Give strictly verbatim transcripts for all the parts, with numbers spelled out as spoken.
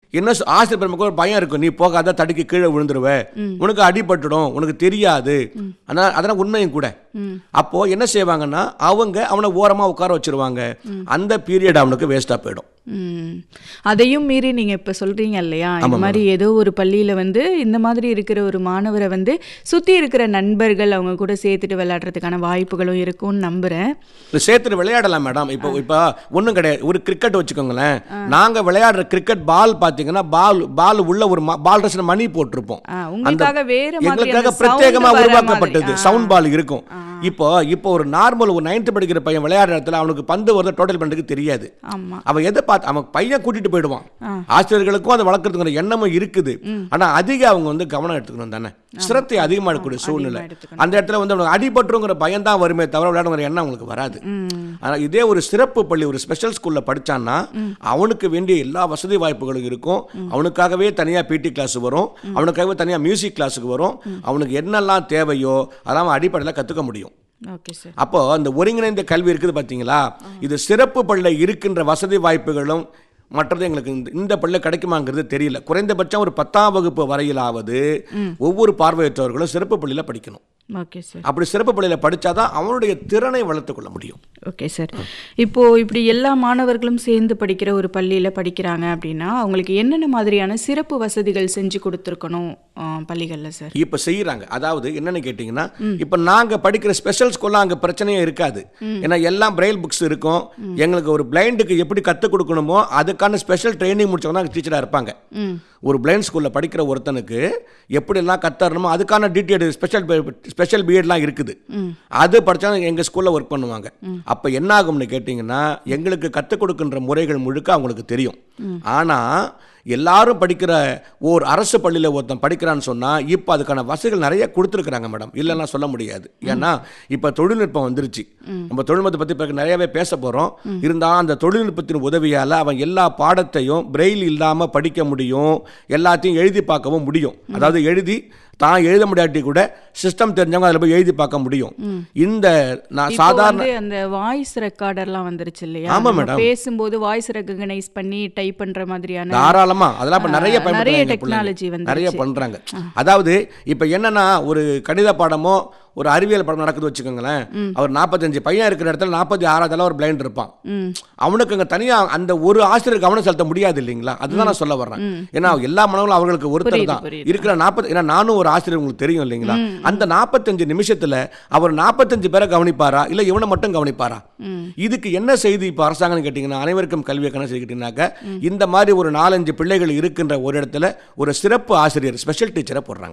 என்ன ஆசிரியர் பெருமைக்கு ஒரு பயம் இருக்கும், நீ போகாத தடுக்கி கீழே விழுந்துருவ, உனக்கு அடிபட்டுடும், உனக்கு தெரியாது. ஆனால் அதெல்லாம் உண்மையும் கூட. அப்போ என்ன செய்வாங்கன்னா அவங்க அவனை ஓரமா உட்கார வச்சிருவாங்க. அந்த பீரியட் அவனுக்கு வேஸ்டா போயிடும். அதையும் மீறி நீங்க இப்ப சொல்றீங்க இல்லையா, இந்த மாதிரி ஏதோ ஒரு பள்ளியில வந்து இந்த மாதிரி இருக்கிற ஒரு மாணவரை வந்து சுத்தி இருக்கிற நண்பர்கள் அவங்க கூட சேர்த்துட்டு விளையாடுறதுக்கான வாய்ப்புகளும் இருக்கும்னு நம்புறேன். சேர்த்துட்டு விளையாடலாம் மேடம். இப்போ இப்போ ஒன்றும் கிடையாது. ஒரு கிரிக்கெட் வச்சுக்கோங்களேன், நாங்க விளையாடுற கிரிக்கெட் பால் பாத்தீங்கன்னா பால் பால் உள்ள ஒரு பால் ரசன மணி போட்டிருப்போம். உங்களுக்காக வேற எங்களுக்காக பிரத்யேகமா உருவாக்கப்பட்டது சவுண்ட் பால் இருக்கும். இப்போ இப்போ ஒரு நார்மல் ஒரு நைன்த் படிக்கிற பையன் விளையாடுற இடத்துல அவனுக்கு பந்து வருது டோட்டல் பண்ணுறதுக்கு தெரியாது. அவன் எதை பார்த்து அவன் பையன் கூட்டிட்டு போயிடுவான். ஆசிரியர்களுக்கும் அதை வளர்க்கறதுங்கிற எண்ணமும் இருக்குது. ஆனா அதிக அவங்க வந்து கவனம் எடுத்துக்கணும் தானே, சிரத்தை அதிகமாக இருக்கக்கூடிய சூழ்நிலை. அந்த இடத்துல வந்து அவனுக்கு அடிபட்டுங்கிற பயம் தான் வருமே தவிர விளையாடுங்கிற எண்ணம் அவங்களுக்கு வராது. ஆனா இதே ஒரு சிறப்பு பள்ளி ஒரு ஸ்பெஷல் ஸ்கூல்ல படிச்சான்னா அவனுக்கு வேண்டிய எல்லா வசதி வாய்ப்புகளும் இருக்கும். அவனுக்காகவே தனியா பிடி கிளாஸ் வரும், அவனுக்காகவே தனியா மியூசிக் கிளாஸுக்கு வரும். அவனுக்கு என்னெல்லாம் தேவையோ அதெல்லாம் அடிப்படையில் கத்துக்க முடியும். அப்போ அந்த ஒருங்கிணைந்த கல்வி இருக்குது பாத்தீங்களா, இது சிறப்பு பள்ளி இருக்கின்ற வசதி வாய்ப்புகளும் மற்றது எங்களுக்கு இந்த பள்ளி கிடைக்குமாங்கிறது தெரியல. குறைந்தபட்சம் ஒரு பத்தாம் வகுப்பு வரையிலாவது ஒவ்வொரு பார்வையற்றவர்களும் சிறப்பு பள்ளியில் படிக்கணும். Okay sir. அப்படி சிறப்பு பள்ளியில் படித்தாதான் அவனுடைய திறனை வளர்த்து கொள்ள முடியும். Okay sir. இப்போ இப்படி எல்லா மாணவர்களும் சேர்ந்து படிக்கிற ஒரு பள்ளியில் படிக்கிறாங்க அப்படின்னா அவங்களுக்கு என்னென்ன மாதிரியான சிறப்பு வசதிகள் செஞ்சு கொடுத்துருக்கணும் பள்ளிகளில் சார்? இப்போ செய்கிறாங்க. அதாவது என்னென்னு கேட்டிங்கன்னா, இப்போ நாங்கள் படிக்கிற ஸ்பெஷல் ஸ்கூலில் அங்கே பிரச்சனையே இருக்காது. ஏன்னா எல்லாம் பிரெயில் புக்ஸ் இருக்கும். எங்களுக்கு ஒரு பிளைண்டுக்கு எப்படி கற்றுக் கொடுக்கணுமோ அதுக்கான ஸ்பெஷல் ட்ரைனிங் முடிச்சவங்க தான் டீச்சராக இருப்பாங்க. ஒரு பிளைண்ட் ஸ்கூலில் படிக்கிற ஒருத்தனுக்கு எப்படிலாம் கற்றுறணுமோ அதுக்கான டீட்டெயில் ஸ்பெஷல் ஸ்பெஷல் பிஎட்லாம் இருக்குது. அது படித்தா எங்கள் ஸ்கூலில் ஒர்க் பண்ணுவாங்க. அப்போ என்ன ஆகும்னு கேட்டிங்கன்னா, எங்களுக்கு கற்றுக் கொடுக்கின்ற முறைகள் முழுக்க அவங்களுக்கு தெரியும். ஆனால் எல்லாரும் படிக்கிற ஓர் அரசு பள்ளியில் ஒருத்தன் படிக்கிறான்னு சொன்னால் இப்போ அதுக்கான வசதிகள் நிறைய கொடுத்துருக்குறாங்க மேடம், இல்லைன்னா சொல்ல முடியாது. ஏன்னா இப்போ தொழில்நுட்பம் வந்துருச்சு. நம்ம தொழில்நுட்பத்தை பற்றி பிறகு நிறையவே பேச போகிறோம். இருந்தால் அந்த தொழில்நுட்பத்தின் உதவியால் அவன் எல்லா பாடத்தையும் பிரெயில் இல்லாமல் படிக்க முடியும், எல்லாத்தையும் எழுதி பார்க்கவும் முடியும். அதாவது எழுதி தான் எழுத முடியாட்டி கூட சிஸ்டம் தெரிஞ்சவங்க அதில் போய் எழுதி பார்க்க முடியும். இந்த நான் சாதாரண அந்த வாய்ஸ் ரெக்கார்டர்லாம் வந்துருச்சு இல்லையா? ஆமாம் மேடம். பேசும்போது வாய்ஸ் ரெகக்னைஸ் பண்ணி டைப் பண்ற மாதிரியான தாராளமா அதெல்லாம் இப்ப நிறைய நிறைய டெக்னாலஜி வந்து நிறைய பண்றாங்க. அதாவது இப்ப என்னன்னா ஒரு கணித பாடமோ ஒரு அறிவியல் படம் நடக்குது வச்சுக்கோங்களேன், அவர் நாற்பத்தஞ்சு பையன் இருக்கிற இடத்துல நாற்பத்தி ஆறாவது ஒரு பிளைண்ட் இருப்பான். அவனுக்கு அங்கே தனியாக அந்த ஒரு ஆசிரியர் கவனம் செலுத்த முடியாது இல்லைங்களா? அதுதான் நான் சொல்ல வர்றேன். ஏன்னா எல்லா மாணவர்களும் அவர்களுக்கு ஒருத்தர் தான் இருக்கிற நாற்பது. ஏன்னா நானும் ஒரு ஆசிரியர், உங்களுக்கு தெரியும் இல்லைங்களா? அந்த நாற்பத்தஞ்சு நிமிஷத்துல அவர் நாற்பத்தஞ்சு பேரை கவனிப்பாரா இல்லை இவனை மட்டும் கவனிப்பாரா? இதுக்கு என்ன செய்தி இப்போ அரசாங்கம் கேட்டிங்கன்னா, அனைவருக்கும் கல்வியை கணக்கு செய்யிட்டீங்கன்னாக்க இந்த மாதிரி ஒரு நாலஞ்சு பிள்ளைகள் இருக்கின்ற ஒரு இடத்துல ஒரு சிறப்பு ஆசிரியர் ஸ்பெஷல் டீச்சரை போடுறாங்க.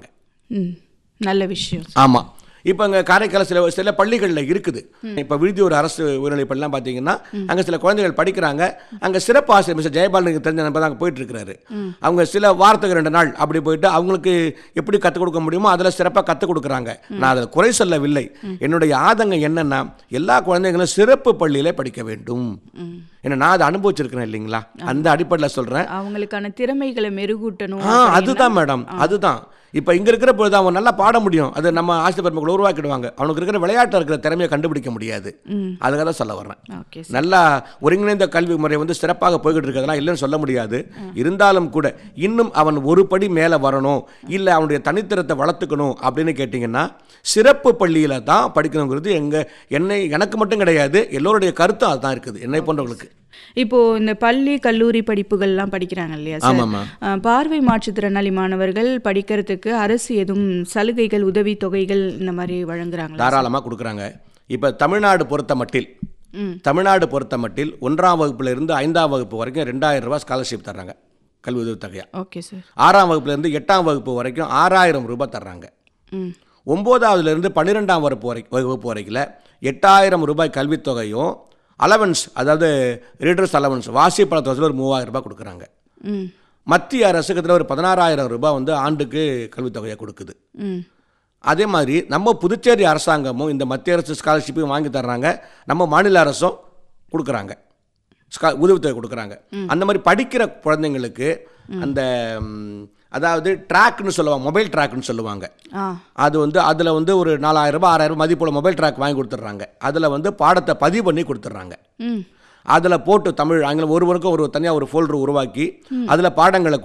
நல்ல விஷயம். ஆமாம். இப்போ அங்கே காரைக்கால சில சில பள்ளிகளில் இருக்குது. இப்போ விழுதி ஒரு அரசு உயர்நிலைப் பள்ளிலாம் பார்த்தீங்கன்னா அங்கே சில குழந்தைகள் படிக்கிறாங்க. அங்கே சிறப்பு ஆசிரியர் மிஸ்டர் ஜெயபாலனுக்கு தெரிஞ்ச நம்ப தான் அங்கே போயிட்டு இருக்கிறாரு. அவங்க சில வாரத்துக்கு ரெண்டு நாள் அப்படி போயிட்டு அவங்களுக்கு எப்படி கற்றுக் கொடுக்க முடியுமோ அதில் சிறப்பாக கற்றுக் கொடுக்குறாங்க. நான் அதில் குறை சொல்லவில்லை. என்னுடைய ஆதங்கம் என்னன்னா, எல்லா குழந்தைகளும் சிறப்பு பள்ளியிலே படிக்க வேண்டும். ஏன்னா நான் அதை அனுபவிச்சிருக்கிறேன் இல்லைங்களா? அந்த அடிப்படையில் சொல்கிறேன். அவங்களுக்கான திறமைகளை மெருகூட்டணும். அதுதான் மேடம், அதுதான். இப்போ இங்கே இருக்கிற பொழுது அவன் நல்லா பாட முடியும், அது நம்ம ஆசிரியர் பெருமக்கள் உருவாக்கிடுவாங்க. அவனுக்கு இருக்கிற விளையாட்டு இருக்கிற திறமையை கண்டுபிடிக்க முடியாது. அதுக்காக தான் சொல்ல வர்றேன். நல்லா ஒருங்கிணைந்த கல்வி முறை வந்து சிறப்பாக போய்கிட்டு இருக்கிறதுலாம் இல்லைன்னு சொல்ல முடியாது. இருந்தாலும் கூட இன்னும் அவன் ஒரு படி மேலே வரணும், இல்லை அவனுடைய தனித்திறத்தை வளர்த்துக்கணும் அப்படின்னு கேட்டிங்கன்னா சிறப்பு பள்ளியில் தான் படிக்கணுங்கிறது எங்க என்னை எனக்கு மட்டும் கிடையாது, எல்லோருடைய கருத்தும் அதுதான் இருக்குது என்னை போன்றவங்களுக்கு. இப்போ இந்த பள்ளி கல்லூரி படிப்புகள்லாம் படிக்கிறாங்க இல்லையா சார், பார்வை மாற்றுத்திறனாளி மாணவர்கள் படிக்கிறதுக்கு அரசு எதுவும் சலுகைகள் உதவி தொகைகள் இந்த மாதிரி வழங்குறாங்க? தாராளமாக கொடுக்குறாங்க. இப்போ தமிழ்நாடு பொறுத்த மட்டில் தமிழ்நாடு பொறுத்த மட்டில் ஒன்றாம் வகுப்புல இருந்து ஐந்தாம் வகுப்பு வரைக்கும் ரெண்டாயிரம் ரூபாய் ஸ்காலர்ஷிப் தர்றாங்க, கல்வி உதவி தொகையா. Okay sir. ஆறாம் வகுப்புல இருந்து எட்டாம் வகுப்பு வரைக்கும் ஆறாயிரம் ரூபாய் தர்றாங்க. ஒன்பதாவதுல இருந்து பன்னிரெண்டாம் வகுப்பு வரை வகுப்பு வரைக்கும் எட்டாயிரம் ரூபாய் கல்வித்தொகையும் அலவன்ஸ், அதாவது ரீடர்ஸ் அலவன்ஸ் வாசிப்பழ தொகையில் ஒரு மூவாயிரம் ரூபாய் கொடுக்குறாங்க. மத்திய அரசு கிட்ட ஒரு பதினாறாயிரம் ரூபாய் வந்து ஆண்டுக்கு கல்வித்தொகையை கொடுக்குது. அதே மாதிரி நம்ம புதுச்சேரி அரசாங்கமும் இந்த மத்திய அரசு ஸ்காலர்ஷிப்பையும் வாங்கி தர்றாங்க, நம்ம மாநில அரசும் கொடுக்குறாங்க, ஸ்கா உதவித்தொகை கொடுக்குறாங்க. அந்த மாதிரி படிக்கிற குழந்தைங்களுக்கு அந்த அதாவது ட்ராக்னு சொல்லுவாங்க, மொபைல் ட்ராக்னு சொல்லுவாங்க. அது வந்து அதில் வந்து ஒரு நாலாயிரம் ரூபாய் ஆறாயிரம் ரூபாய் மதிப்புள்ள மொபைல் ட்ராக் வாங்கி கொடுத்துட்றாங்க. அதில் வந்து பாடத்தை பதிவு பண்ணி கொடுத்துட்றாங்க. அதில் போட்டு தமிழ் ஆங்கிலம் ஒருவருக்கும் ஒரு தனியாக ஒரு ஃபோல்டர் உருவாக்கி அதில் பாடங்களை